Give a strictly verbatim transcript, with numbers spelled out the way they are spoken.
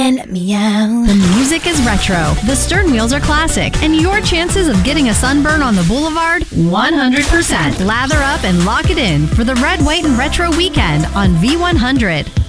Meow. The music is retro, the stern wheels are classic, and your chances of getting a sunburn on the boulevard, one hundred percent. Lather up and lock it in for the Red, White, and Retro weekend on V one hundred.